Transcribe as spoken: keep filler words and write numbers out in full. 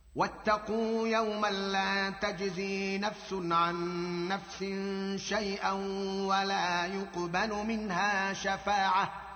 واتقوا يوما لا تجزي نفس عن نفس شيئا ولا يقبل منها شفاعه